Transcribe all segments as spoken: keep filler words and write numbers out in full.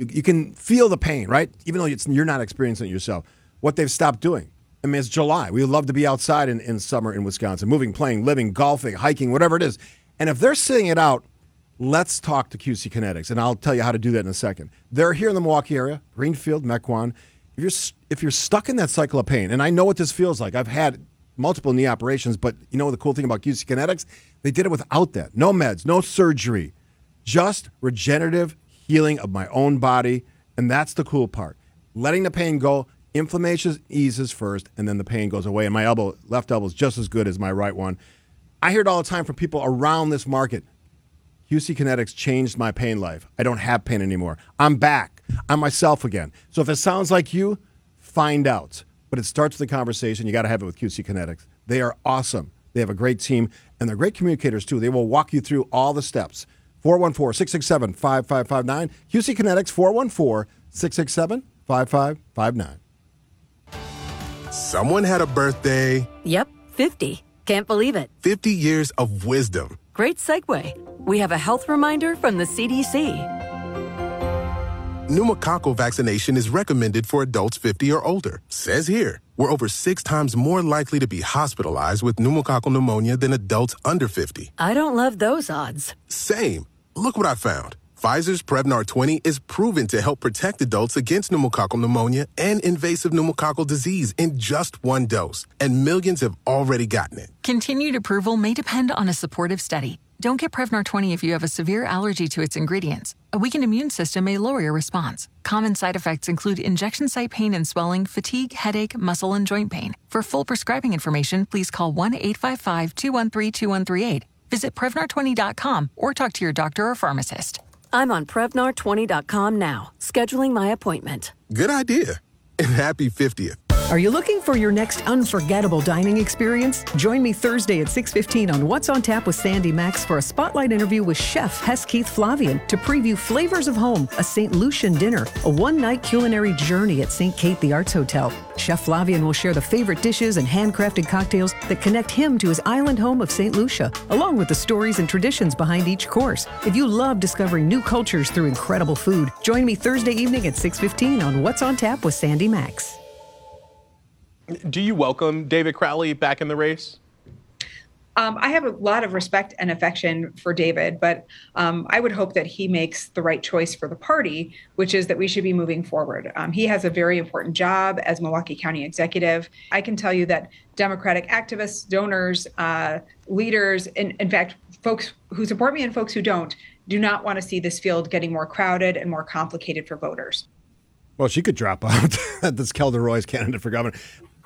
you, you can feel the pain, right? Even though it's, you're not experiencing it yourself. What they've stopped doing. I mean, it's July. We would love to be outside in, in summer in Wisconsin, moving, playing, living, golfing, hiking, whatever it is. And if they're sitting it out, let's talk to Q C Kinetics, and I'll tell you how to do that in a second. They're here in the Milwaukee area, Greenfield, Mequon. If you're if you're stuck in that cycle of pain, and I know what this feels like. I've had multiple knee operations, but you know the cool thing about Q C Kinetics? They did it without that. No meds, no surgery, just regenerative healing of my own body, and that's the cool part. Letting the pain go, inflammation eases first, and then the pain goes away. And my elbow, left elbow is just as good as my right one. I hear it all the time from people around this market. Q C Kinetics changed my pain life. I don't have pain anymore. I'm back. I'm myself again. So if it sounds like you, find out. But it starts with the conversation. You got to have it with Q C Kinetics. They are awesome. They have a great team, and they're great communicators, too. They will walk you through all the steps. four one four, six six seven, five five five nine. Q C Kinetics, four one four, six six seven, five five five nine. Someone had a birthday. Yep, fifty. Can't believe it. fifty years of wisdom. Great segue. We have a health reminder from the C D C. Pneumococcal vaccination is recommended for adults fifty or older. Says here, we're over six times more likely to be hospitalized with pneumococcal pneumonia than adults under fifty. I don't love those odds. Same. Look what I found. Pfizer's Prevnar twenty is proven to help protect adults against pneumococcal pneumonia and invasive pneumococcal disease in just one dose. And millions have already gotten it. Continued approval may depend on a supportive study. Don't get Prevnar twenty if you have a severe allergy to its ingredients. A weakened immune system may lower your response. Common side effects include injection site pain and swelling, fatigue, headache, muscle, and joint pain. For full prescribing information, please call one eight five five, two one three, two one three eight. Visit Prevnar twenty dot com or talk to your doctor or pharmacist. I'm on Prevnar twenty dot com now, scheduling my appointment. Good idea. And happy fiftieth. Are you looking for your next unforgettable dining experience? Join me Thursday at six fifteen on What's on Tap with Sandy Max for a spotlight interview with Chef Hess Keith Flavian to preview flavors of home, a Saint Lucian dinner, a one-night culinary journey at Saint Kate the Arts Hotel. Chef Flavian will share the favorite dishes and handcrafted cocktails that connect him to his island home of Saint Lucia, along with the stories and traditions behind each course. If you love discovering new cultures through incredible food, join me Thursday evening at six fifteen on What's on Tap with Sandy Max. Do you welcome David Crowley back in the race? Um, I have a lot of respect and affection for David, but um, I would hope that he makes the right choice for the party, which is that we should be moving forward. Um, he has a very important job as Milwaukee County Executive. I can tell you that Democratic activists, donors, uh, leaders, in, in fact, folks who support me and folks who don't, do not want to see this field getting more crowded and more complicated for voters. Well, she could drop out. That's Kelda Roy's candidate for governor.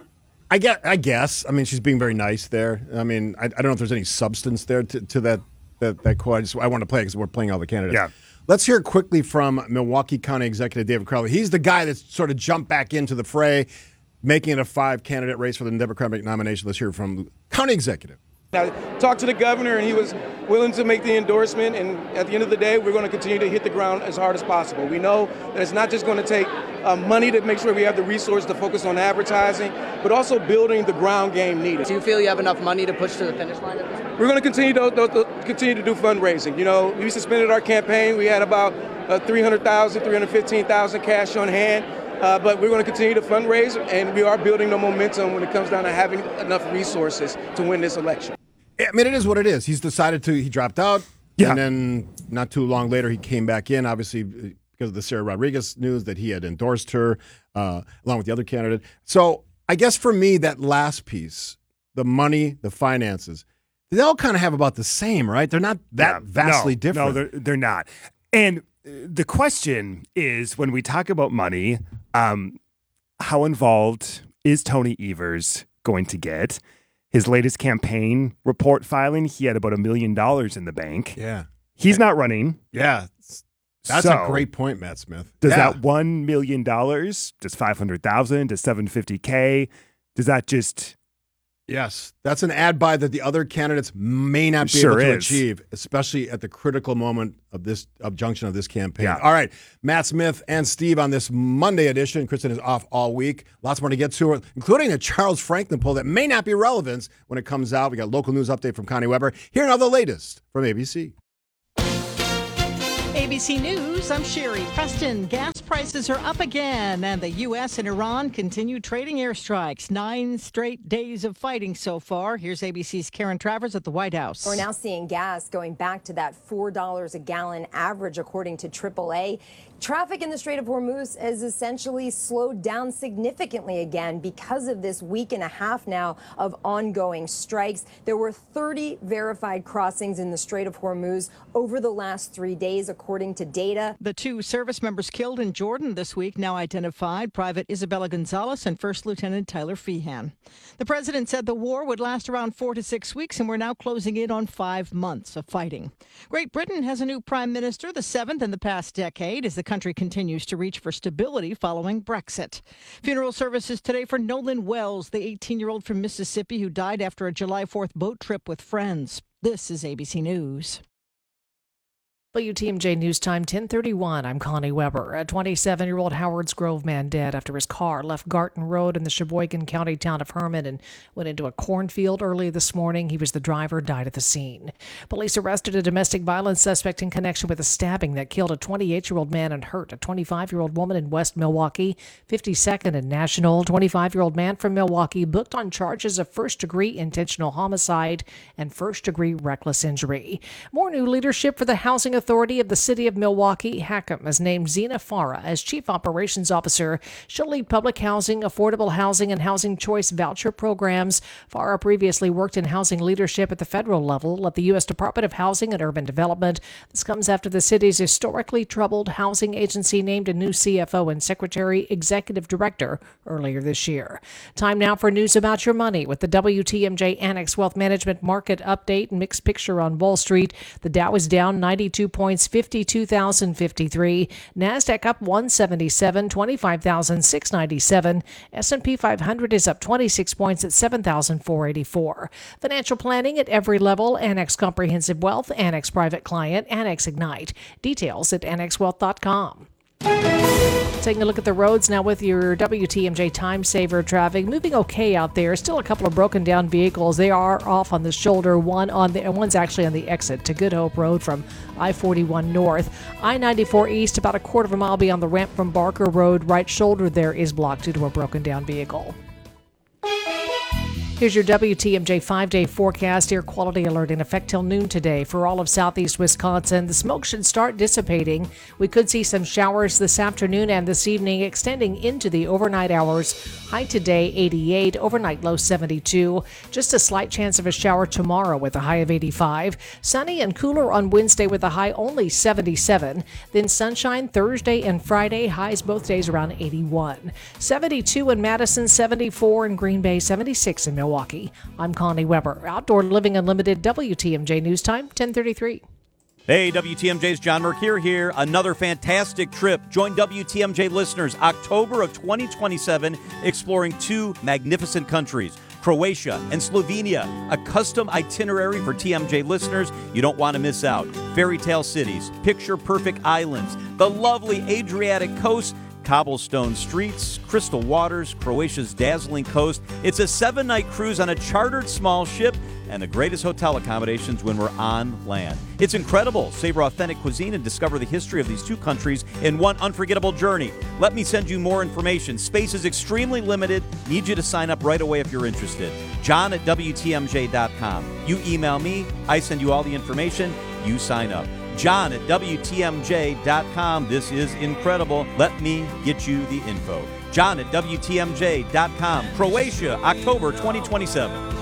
I guess, I guess. I mean, she's being very nice there. I mean, I, I don't know if there's any substance there to, to that that that quote. I, just, I want to play because we're playing all the candidates. Yeah. Let's hear quickly from Milwaukee County Executive David Crowley. He's the guy that's sort of jumped back into the fray, making it a five-candidate race for the Democratic nomination. Let's hear from County Executive. I talked to the governor, and he was willing to make the endorsement, and at the end of the day, we're going to continue to hit the ground as hard as possible. We know that it's not just going to take uh, money to make sure we have the resource to focus on advertising, but also building the ground game needed. Do you feel you have enough money to push to the finish line? We're going to continue to, to, to continue to do fundraising. You know, we suspended our campaign. We had about uh, three hundred thousand, three hundred fifteen thousand cash on hand. Uh, but we're going to continue to fundraise, and we are building the momentum when it comes down to having enough resources to win this election. I mean, it is what it is. He's decided to, he dropped out, yeah. and then not too long later, he came back in, obviously, because of the Sarah Rodriguez news that he had endorsed her, uh, along with the other candidate. So I guess for me, that last piece, the money, the finances, they all kind of have about the same, right? They're not that yeah, vastly no, different. No, they're, they're not. And the question is, when we talk about money, um, how involved is Tony Evers going to get? His latest campaign report filing, he had about a million dollars in the bank. Yeah. He's not running. Yeah. That's so, a great point, Matt Smith. Does yeah. that one million dollars, does five hundred thousand dollars, does seven hundred fifty thousand dollars, does that just... Yes, that's an ad buy that the other candidates may not be sure able to is. achieve, especially at the critical moment of this of junction of this campaign. Yeah. All right, Matt Smith and Steve on this Monday edition. Kristen is off all week. Lots more to get to, including a Charles Franklin poll that may not be relevant when it comes out. We got a local news update from Connie Weber. Here are the latest from A B C. A B C News, I'm Sherry Preston. Gas prices are up again, and the U S and Iran continue trading airstrikes. Nine straight days of fighting so far. Here's A B C's Karen Travers at the White House. We're now seeing gas going back to that four dollars a gallon average, according to triple A. Traffic in the Strait of Hormuz has essentially slowed down significantly again because of this week and a half now of ongoing strikes. There were thirty verified crossings in the Strait of Hormuz over the last three days, according to data. The two service members killed in Jordan this week now identified, Private Isabella Gonzalez and First Lieutenant Tyler Feehan. The president said the war would last around four to six weeks, and we're now closing in on five months of fighting. Great Britain has a new prime minister, the seventh in the past decade, as the country continues to reach for stability following Brexit. Funeral services today for Nolan Wells, the eighteen-year-old from Mississippi who died after a July fourth boat trip with friends. This is A B C News. W T M J News Time, ten thirty-one. I'm Connie Weber. A twenty-seven-year-old Howards Grove man dead after his car left Garton Road in the Sheboygan County town of Herman and went into a cornfield early this morning. He was the driver, died at the scene. Police arrested a domestic violence suspect in connection with a stabbing that killed a twenty-eight-year-old man and hurt a twenty-five-year-old woman in West Milwaukee. fifty-second and National, twenty-five-year-old man from Milwaukee booked on charges of first-degree intentional homicide and first-degree reckless injury. More new leadership for the Housing Authority of the City of Milwaukee. Hackham has named Zena Farah as Chief Operations Officer. She'll lead public housing, affordable housing, and housing choice voucher programs. Farah previously worked in housing leadership at the federal level at the U S Department of Housing and Urban Development. This comes after the city's historically troubled housing agency named a new C F O and Secretary Executive Director earlier this year. Time now for news about your money with the W T M J Annex Wealth Management Market Update. Mixed picture on Wall Street. The Dow is down ninety-two points, fifty-two thousand fifty-three. NASDAQ up one seventy-seven, twenty-five thousand six hundred ninety-seven. S and P five hundred is up twenty-six points at seven thousand four hundred eighty-four. Financial planning at every level. Annex Comprehensive Wealth, Annex Private Client, Annex Ignite. Details at annex wealth dot com. Taking a look at the roads now with your W T M J Time Saver traffic. Moving okay out there. Still a couple of broken down vehicles. They are off on the shoulder. One on the and one's actually on the exit to Good Hope Road from I forty-one north. I ninety-four east, about a quarter of a mile beyond the ramp from Barker Road. Right shoulder there is blocked due to a broken down vehicle. Here's your W T M J five-day forecast. Air quality alert in effect till noon today for all of southeast Wisconsin. The smoke should start dissipating. We could see some showers this afternoon and this evening, extending into the overnight hours. High today, eighty-eight. Overnight low, seventy-two. Just a slight chance of a shower tomorrow with a high of eighty-five. Sunny and cooler on Wednesday with a high only seventy-seven. Then sunshine Thursday and Friday. Highs both days around eighty-one. seventy-two in Madison, seventy-four in Green Bay, seventy-six in Milwaukee. Milwaukee. I'm Connie Weber. Outdoor Living Unlimited, W T M J News Time, ten thirty-three. Hey, W T M J's John Mercure here. Another fantastic trip. Join W T M J listeners October of twenty twenty-seven, exploring two magnificent countries, Croatia and Slovenia. A custom itinerary for T M J listeners you don't want to miss out. Fairy tale cities, picture-perfect islands, the lovely Adriatic coast, cobblestone streets, crystal waters, Croatia's dazzling coast. It's a seven-night cruise on a chartered small ship and the greatest hotel accommodations when we're on land. It's incredible. Savor authentic cuisine and discover the history of these two countries in one unforgettable journey. Let me send you more information. Space is extremely limited. Need you to sign up right away if you're interested. John at W T M J dot com. You email me, I send you all the information, you sign up. John at W T M J dot com. This is incredible. Let me get you the info. John at W T M J dot com. Croatia, October twenty twenty-seven.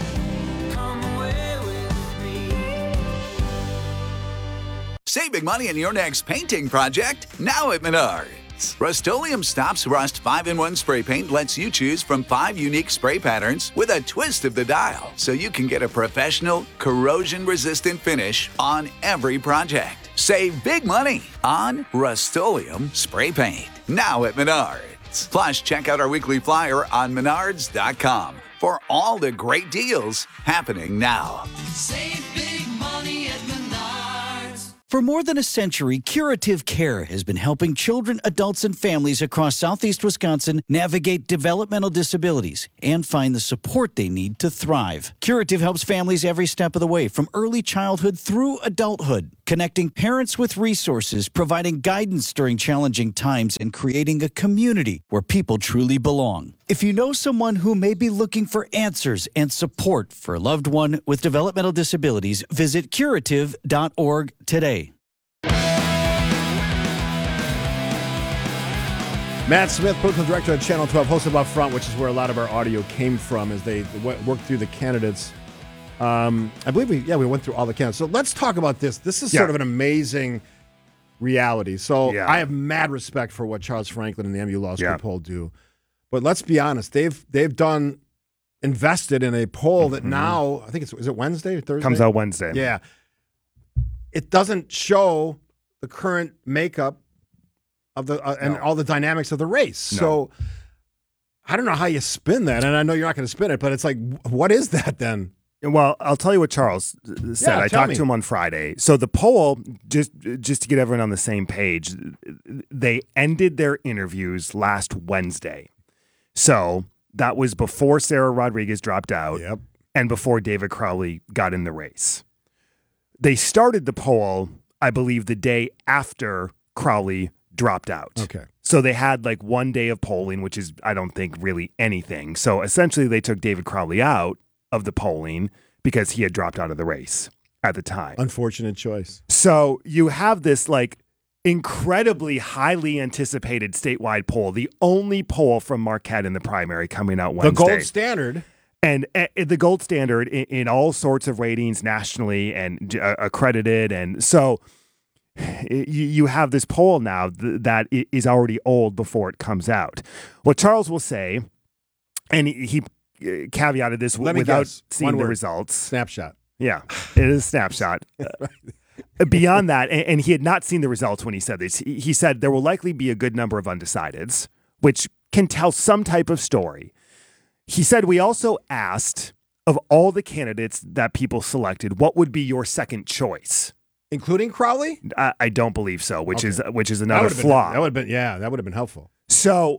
Save big money on your next painting project now at Menards. Rust-Oleum Stops Rust five in one spray paint lets you choose from five unique spray patterns with a twist of the dial, so you can get a professional, corrosion-resistant finish on every project. Save big money on Rust-Oleum spray paint now at Menards. Plus, check out our weekly flyer on menards dot com for all the great deals happening now. Save big money at Menards. For more than a century, Curative Care has been helping children, adults, and families across southeast Wisconsin navigate developmental disabilities and find the support they need to thrive. Curative helps families every step of the way, from early childhood through adulthood, connecting parents with resources, providing guidance during challenging times, and creating a community where people truly belong. If you know someone who may be looking for answers and support for a loved one with developmental disabilities, visit curative dot org today. Matt Smith, political director at Channel twelve, host of Up Front, which is where a lot of our audio came from as they w- worked through the candidates. Um, I believe we, yeah, we went through all the candidates. So let's talk about this. This is Yeah. sort of an amazing reality. So Yeah. I have mad respect for what Charles Franklin and the M U Law School Yeah. poll do. But let's be honest, they've they've done invested in a poll that Mhm. now, I think it's, is it Wednesday or Thursday? Comes out Wednesday. Yeah. It doesn't show the current makeup of the uh, and No. all the dynamics of the race. No. So I don't know how you spin that, and I know you're not going to spin it, but it's like, what is that then? Well, I'll tell you what Charles uh, said. Yeah, I tell talked me. to him on Friday. So the poll, just just to get everyone on the same page, they ended their interviews last Wednesday. So that was before Sarah Rodriguez dropped out Yep. and before David Crowley got in the race. They started the poll, I believe, the day after Crowley dropped out. Okay. So they had like one day of polling, which is, I don't think, really anything. So essentially, they took David Crowley out of the polling because he had dropped out of the race at the time. Unfortunate choice. So you have this like incredibly highly anticipated statewide poll, the only poll from Marquette in the primary coming out Wednesday. The gold standard. And uh, the gold standard in, in all sorts of ratings nationally and uh, accredited. And so you, you have this poll now th- that i- is already old before it comes out. What Charles will say, and he, he uh, caveated this w- Let me without guess. seeing One the word. results. Snapshot. Yeah, it is a snapshot. Uh, beyond that, and, and he had not seen the results when he said this, he, he said there will likely be a good number of undecideds, which can tell some type of story. He said, we also asked of all the candidates that people selected, what would be your second choice? Including Crowley? I, I don't believe so, which Okay. is which is That another would've been- flaw. that would have been, yeah, that would have been helpful. So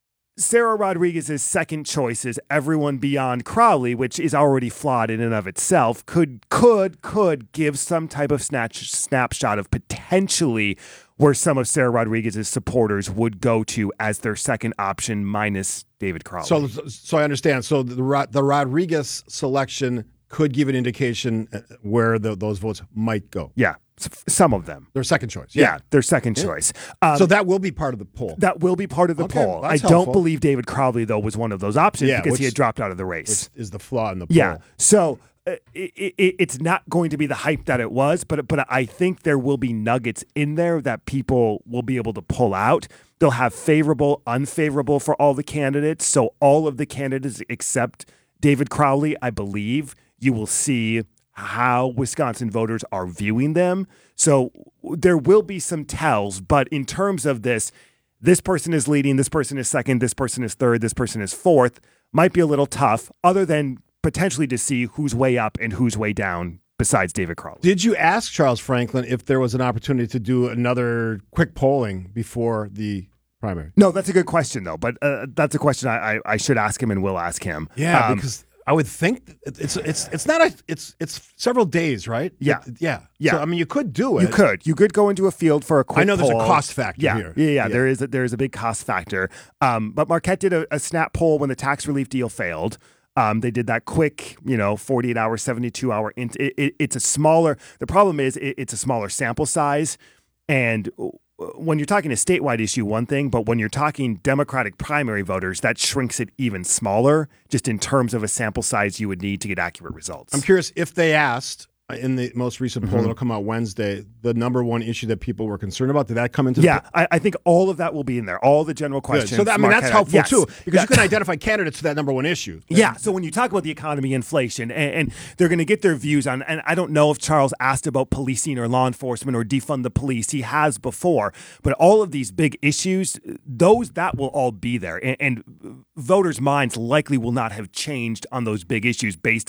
Sarah Rodriguez's second choice is everyone beyond Crowley, which is already flawed in and of itself, could could could give some type of snatch, snapshot of potentially where some of Sarah Rodriguez's supporters would go to as their second option minus David Crowley. So, so I understand. So the Rod- the Rodriguez selection could give an indication uh, where the, those votes might go. Yeah, s- some of them. Their second choice. Yeah, Yeah. their second Yeah. choice. Um, so that will be part of the poll. That will be part of the Okay, poll. I that's don't helpful. believe David Crowley, though, was one of those options Yeah, because which- he had dropped out of the race. Which is the flaw in the poll. Yeah. So uh, it, it, it's not going to be the hype that it was, but but I think there will be nuggets in there that people will be able to pull out. They'll have favorable, unfavorable for all the candidates. So all of the candidates except David Crowley, I believe, you will see how Wisconsin voters are viewing them. So there will be some tells, but in terms of this, this person is leading, this person is second, this person is third, this person is fourth, might be a little tough, other than potentially to see who's way up and who's way down besides David Crowley. Did you ask Charles Franklin if there was an opportunity to do another quick polling before the primary? No, that's a good question, though. But uh, that's a question I, I, I should ask him and will ask him. Yeah, Um, because I would think that it's it's it's not a it's it's several days, right? Yeah. It- yeah, Yeah. So I mean, you could do it. You could. You could go into a field for a quick I know there's a poll. cost factor yeah. here. Yeah, yeah, Yeah. There is a, there is a big cost factor. Um, but Marquette did a, a snap poll when the tax relief deal failed. Um, they did that quick, you know, forty-eight hour, seventy-two hour. It, it, it's a smaller. The problem is it, it's a smaller sample size, and when you're talking a statewide issue, one thing, but when you're talking Democratic primary voters, that shrinks it even smaller, just in terms of a sample size you would need to get accurate results. I'm curious if they asked in the most recent poll Mhm. that'll come out Wednesday, the number one issue that people were concerned about. Did that come into? Yeah, the I, I think all of that will be in there. All the general Good. questions. So that, I mean, that's Marquette- helpful yes. too, because Yeah. you can identify candidates to that number one issue. Yeah. So when you talk about the economy, inflation, and, and they're going to get their views on, and I don't know if Charles asked about policing or law enforcement or defund the police. He has before, but all of these big issues, those that will all be there, and, and voters' minds likely will not have changed on those big issues based on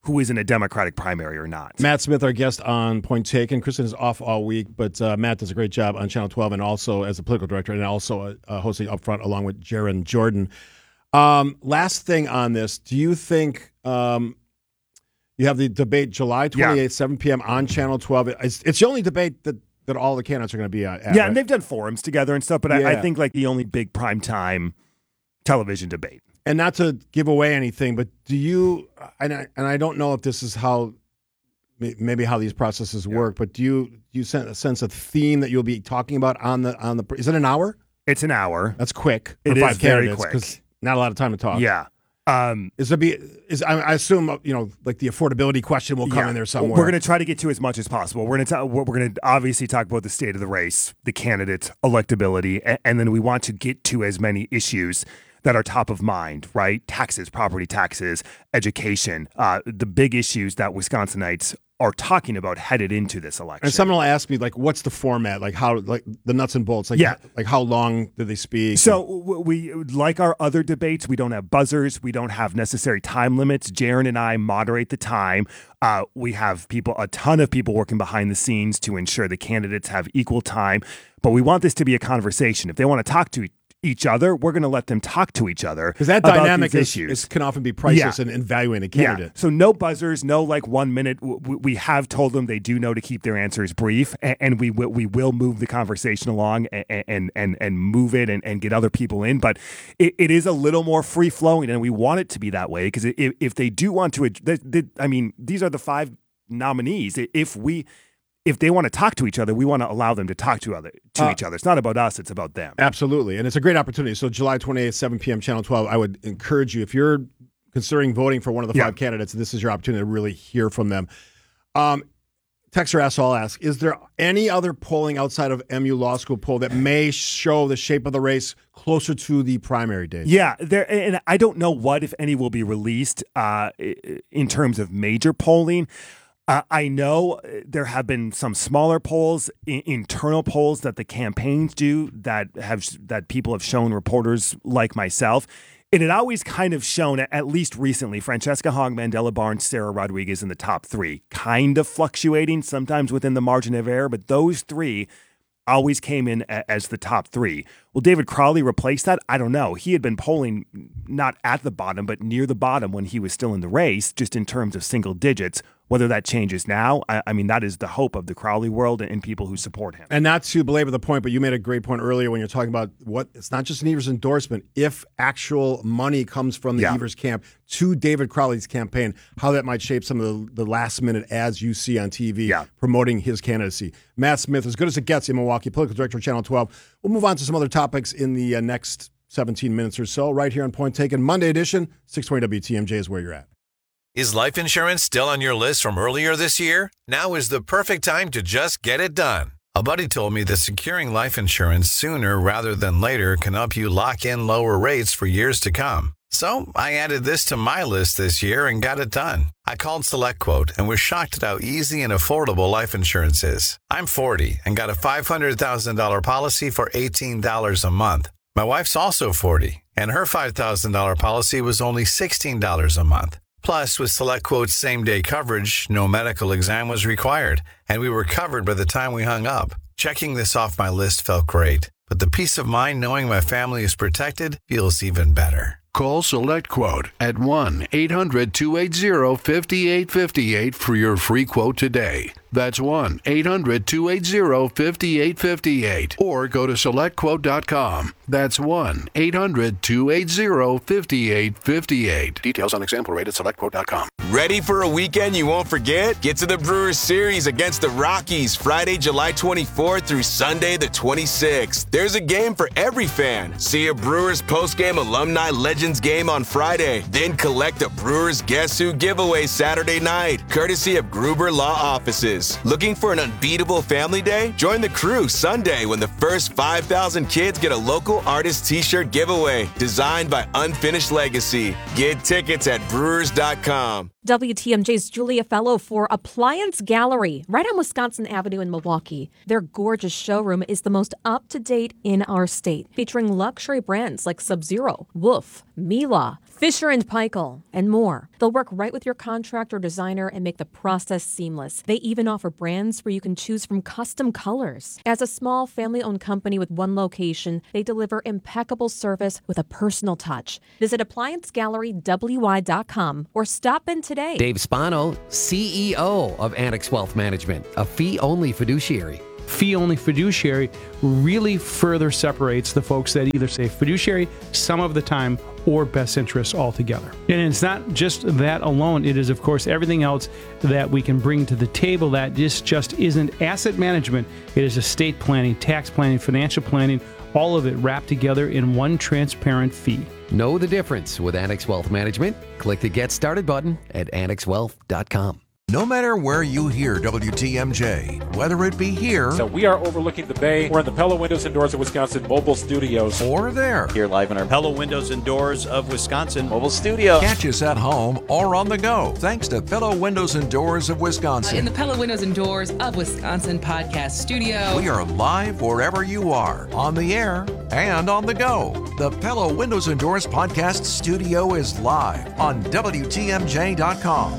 who is in a Democratic primary or not. Matt Smith, our guest on Point Taken. Kristen is off all week, but uh, Matt does a great job on Channel twelve and also as a political director and also uh, uh, hosting Upfront along with Jaron Jordan. Um, last thing on this, do you think um, you have the debate July twenty-eighth, yeah. seven p.m. on Channel twelve? It's, it's the only debate that, that all the candidates are going to be at. Yeah, right? and they've done forums together and stuff, but yeah. I, I think like the only big primetime television debate. And not to give away anything, but do you, and I, and I don't know if this is how, maybe how these processes yeah. work, but do you do you sense, sense a theme that you'll be talking about on the, on the, is it an hour? It's an hour. That's quick. It is five very quick. Because not a lot of time to talk. Yeah. Um, is there be, is, I, I assume, you know, like the affordability question will come yeah. in there somewhere. We're going to try to get to as much as possible. We're going to we're going to obviously talk about the state of the race, the candidates, electability, and, and then we want to get to as many issues that are top of mind, right? Taxes, property taxes, education, uh, the big issues that Wisconsinites are talking about headed into this election. And someone will ask me, like, what's the format? Like, how, like, the nuts and bolts? Like, yeah. like how long do they speak? So we, like our other debates, we don't have buzzers. We don't have necessary time limits. Jaron and I moderate the time. Uh, we have people, a ton of people working behind the scenes to ensure the candidates have equal time. But we want this to be a conversation. If they want to talk to each other, we're going to let them talk to each other because that about dynamic these is, issues. is can often be priceless yeah. in, in evaluating a candidate. Yeah. So no buzzers, no like one minute. We have told them they do know to keep their answers brief, and we will, we will move the conversation along and and and, and move it and, and get other people in. But it, it is a little more free flowing, and we want it to be that way because if, if they do want to, they, they, I mean, these are the five nominees. If we If they want to talk to each other, we want to allow them to talk to other to uh, each other. It's not about us; it's about them. Absolutely, and it's a great opportunity. So, July twenty-eighth, seven p.m. Channel twelve. I would encourage you if you're considering voting for one of the yeah. five candidates. This is your opportunity to really hear from them. Um, Texter asks, I'll ask: is there any other polling outside of M U Law School poll that may show the shape of the race closer to the primary date? Yeah, there, and I don't know what, if any, will be released uh, in terms of major polling. Uh, I know there have been some smaller polls, I- internal polls that the campaigns do that have that people have shown reporters like myself. And it always kind of shown, at least recently, Francesca Hogg, Mandela Barnes, Sarah Rodriguez in the top three, kind of fluctuating, sometimes within the margin of error, but those three always came in a- as the top three. Will David Crowley replace that? I don't know. He had been polling not at the bottom, but near the bottom when he was still in the race, just in terms of single digits. Whether that changes now, I, I mean, that is the hope of the Crowley world and, and people who support him. And not to belabor the point, but you made a great point earlier when you're talking about what it's not just an Evers endorsement. If actual money comes from the yeah. Evers camp to David Crowley's campaign, how that might shape some of the, the last minute ads you see on T V yeah. promoting his candidacy. Matt Smith, as good as it gets in Milwaukee, political director of Channel twelve. We'll move on to some other topics in the uh, next seventeen minutes or so, right here on Point Taken. Monday edition, six twenty W T M J is where you're at. Is life insurance still on your list from earlier this year? Now is the perfect time to just get it done. A buddy told me that securing life insurance sooner rather than later can help you lock in lower rates for years to come. So I added this to my list this year and got it done. I called SelectQuote and was shocked at how easy and affordable life insurance is. I'm forty and got a five hundred thousand dollars policy for eighteen dollars a month. My wife's also forty, and her five thousand dollars policy was only sixteen dollars a month. Plus, with SelectQuote's same-day coverage, no medical exam was required, and we were covered by the time we hung up. Checking this off my list felt great, but the peace of mind knowing my family is protected feels even better. Call SelectQuote at one eight hundred two eight zero five eight five eight for your free quote today. That's one eight hundred two eight zero five eight five eight. Or go to select quote dot com. That's one eight hundred two eight zero five eight five eight. Details on example rate at select quote dot com. Ready for a weekend you won't forget? Get to the Brewers series against the Rockies Friday, July twenty-fourth through Sunday the twenty-sixth. There's a game for every fan. See a Brewers postgame alumni Legends game on Friday. Then collect a Brewers Guess Who giveaway Saturday night, courtesy of Gruber Law Offices. Looking for an unbeatable family day? Join the crew Sunday when the first five thousand kids get a local artist t-shirt giveaway designed by Unfinished Legacy. Get tickets at brewers dot com. W T M J's Julia Fellow for Appliance Gallery, right on Wisconsin Avenue in Milwaukee. Their gorgeous showroom is the most up-to-date in our state, featuring luxury brands like Sub-Zero, Wolf, Miele, Fisher and Paykel, and more. They'll work right with your contractor or designer and make the process seamless. They even offer brands where you can choose from custom colors. As a small family-owned company with one location, they deliver impeccable service with a personal touch. Visit appliance gallery w y dot com or stop in today. Dave Spano, C E O of Annex Wealth Management, a fee-only fiduciary. Fee-only fiduciary really further separates the folks that either say fiduciary some of the time or best interests altogether. And it's not just that alone. It is, of course, everything else that we can bring to the table that just, just isn't asset management. It is estate planning, tax planning, financial planning, all of it wrapped together in one transparent fee. Know the difference with Annex Wealth Management? Click the Get Started button at annex wealth dot com. No matter where you hear W T M J, whether it be here, so we are overlooking the bay. We're in the Pella Windows and Doors of Wisconsin mobile studios, or there, here live in our Pella Windows and Doors of Wisconsin mobile studio. Catch us at home or on the go, thanks to Pella Windows and Doors of Wisconsin. Uh, in the Pella Windows and Doors of Wisconsin podcast studio. We are live wherever you are, on the air and on the go. The Pella Windows and Doors podcast studio is live on W T M J dot com.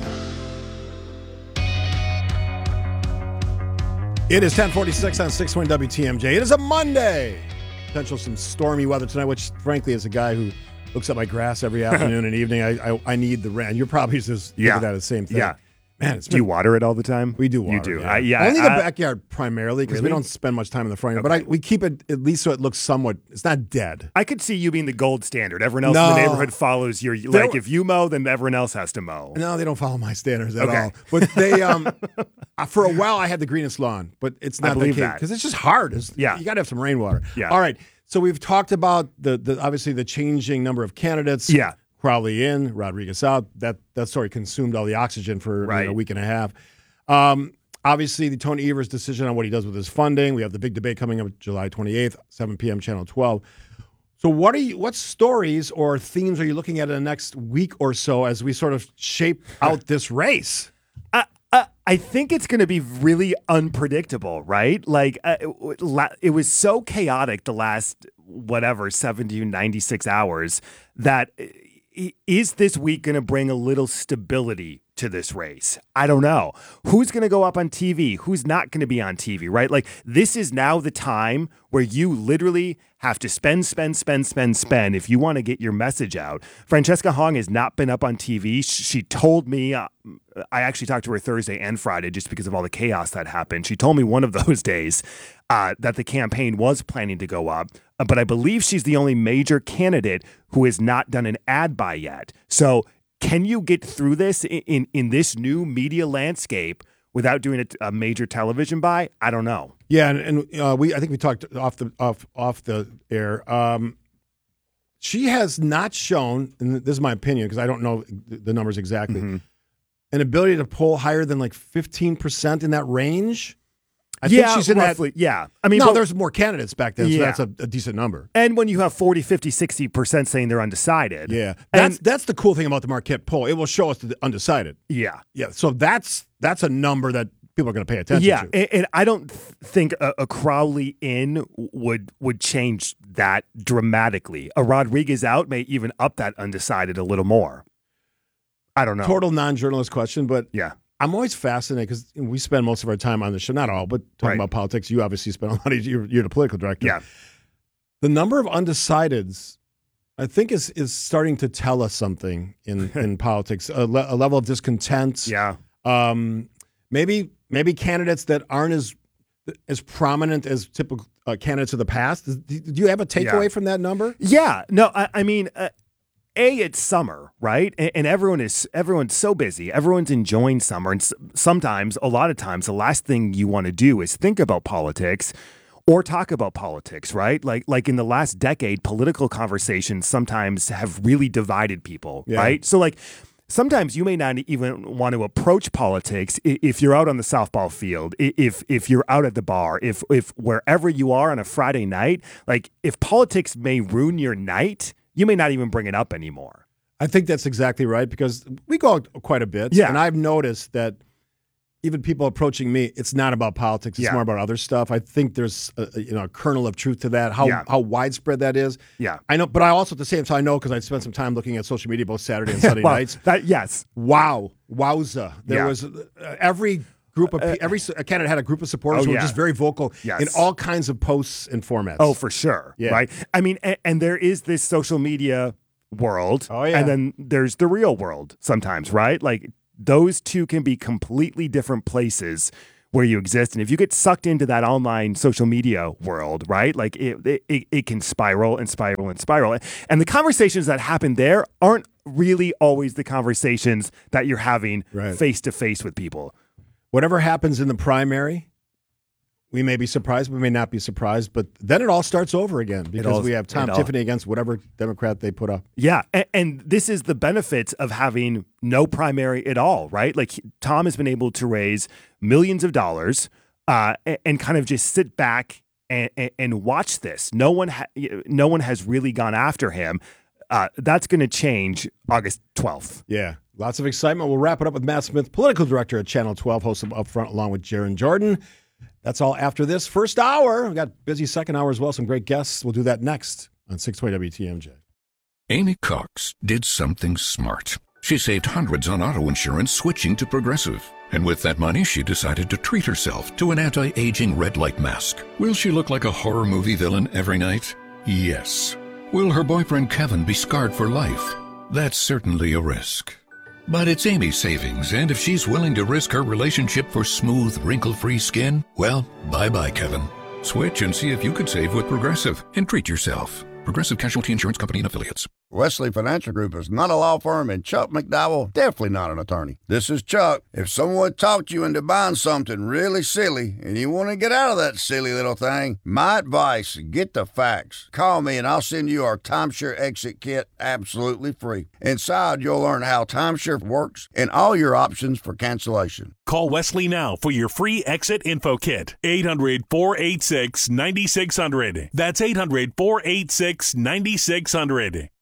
It is ten forty-six on six twenty W T M J. It is a Monday. Potential some stormy weather tonight, which, frankly, as a guy who looks at my grass every afternoon and evening, I, I I need the rain. You're probably just yeah. thinking that the same thing. Yeah. Man, it's do you water it all the time? We do water. You do. Yeah. I, yeah Only the I, backyard primarily because really? we don't spend much time in the front yard. Okay. But I, we keep it at least so it looks somewhat, it's not dead. I could see you being the gold standard. Everyone else no. in the neighborhood follows your, like there, if you mow, then everyone else has to mow. No, they don't follow my standards at okay. all. But they, um, for a while I had the greenest lawn, but it's not the case. Because it's just hard. It's, yeah. You got to have some rainwater. Yeah. All right. So we've talked about the, the obviously the changing number of candidates. Yeah. Crowley in, Rodriguez out. That that story consumed all the oxygen for right. you know, a week and a half. Um, obviously, the Tony Evers decision on what he does with his funding. We have the big debate coming up July twenty-eighth, seven p.m. Channel twelve. So what are you? What stories or themes are you looking at in the next week or so as we sort of shape out this race? I, I, I think it's going to be really unpredictable, right? Like uh, it, it was so chaotic the last, whatever, seventy, ninety-six hours that is this week going to bring a little stability to this race? I don't know. Who's going to go up on T V? Who's not going to be on T V, right? Like, this is now the time where you literally have to spend, spend, spend, spend, spend if you want to get your message out. Francesca Hong has not been up on T V. She told me, uh, I actually talked to her Thursday and Friday just because of all the chaos that happened. She told me one of those days uh, that the campaign was planning to go up, uh, but I believe she's the only major candidate who has not done an ad buy yet. So can you get through this in, in, in this new media landscape without doing a, a major television buy? I don't know. Yeah, and, and uh, we I think we talked off the off off the air. Um, she has not shown, and this is my opinion because I don't know the numbers exactly, mm-hmm. an ability to poll higher than like fifteen percent in that range. I yeah, think she's in roughly, that. Yeah. I mean, no, but, there's more candidates back then, so yeah. that's a, a decent number. And when you have forty, fifty, sixty percent saying they're undecided. Yeah. That's and, that's the cool thing about the Marquette poll. It will show us the undecided. Yeah. Yeah. So that's that's a number that people are going to pay attention yeah, to. Yeah. And, and I don't th- think a, a Crowley in would would change that dramatically. A Rodriguez out may even up that undecided a little more. I don't know. Total non-journalist question, but yeah. I'm always fascinated because we spend most of our time on the show, not all, but talking right. about politics. You obviously spend a lot of you're, you're the political director. Yeah. The number of undecideds, I think, is is starting to tell us something in, in politics. A, le- a level of discontent. Yeah. Um, maybe maybe candidates that aren't as as prominent as typical uh, candidates of the past. Do you have a takeaway yeah. from that number? Yeah. No, I, I mean. Uh, A, it's summer, right? And, and everyone is everyone's so busy. Everyone's enjoying summer. And s- sometimes, a lot of times, the last thing you want to do is think about politics or talk about politics, right? Like like in the last decade, political conversations sometimes have really divided people, yeah. right? So like sometimes you may not even want to approach politics if you're out on the softball field, if if you're out at the bar, if if wherever you are on a Friday night, like if politics may ruin your night, you may not even bring it up anymore. I think that's exactly right because we go out quite a bit. Yeah. And I've noticed that even people approaching me, it's not about politics. It's Yeah. more about other stuff. I think there's a, a, you know a kernel of truth to that. How Yeah. how widespread that is. Yeah. I know, but I also at the same time I know because I spent some time looking at social media both Saturday and Sunday Well, nights. That yes. Wow, wowza! There Yeah. was uh, every group of pe- every s- candidate had a group of supporters Oh, who were yeah. just very vocal Yes. in all kinds of posts and formats. Oh, for sure. Yeah. Right. I mean, and, and there is this social media world. Oh, yeah. And then there's the real world sometimes, right? Like those two can be completely different places where you exist. And if you get sucked into that online social media world, right? Like it, it, it can spiral and spiral and spiral. And the conversations that happen there aren't really always the conversations that you're having Right. face to face with people. Whatever happens in the primary, we may be surprised, we may not be surprised, but then it all starts over again because all- we have Tom it all- Tiffany against whatever Democrat they put up. Yeah, and, and this is the benefit of having no primary at all, right? Like Tom has been able to raise millions of dollars uh, and, and kind of just sit back and, and, and watch this. No one, ha- no one has really gone after him. Uh, that's going to change August twelfth. Yeah, lots of excitement. We'll wrap it up with Matt Smith, political director at Channel twelve, host of Upfront, along with Jaron Jordan. That's all after this first hour. We got busy second hour as well. Some great guests. We'll do that next on six twenty W T M J. Amy Cox did something smart. She saved hundreds on auto insurance switching to Progressive. And with that money, she decided to treat herself to an anti-aging red light mask. Will she look like a horror movie villain every night? Yes. Will her boyfriend Kevin be scarred for life? That's certainly a risk. But it's Amy's savings, and if she's willing to risk her relationship for smooth, wrinkle-free skin, well, bye-bye, Kevin. Switch and see if you could save with Progressive and treat yourself. Progressive Casualty Insurance Company and Affiliates. Wesley Financial Group is not a law firm, and Chuck McDowell definitely not an attorney. This is Chuck. If someone talked you into buying something really silly and you want to get out of that silly little thing, my advice, get the facts. Call me and I'll send you our timeshare exit kit absolutely free. Inside, you'll learn how timeshare works and all your options for cancellation. Call Wesley now for your free exit info kit. eight hundred, four eight six, nine six zero zero. That's eight hundred, four eight six, nine six zero zero.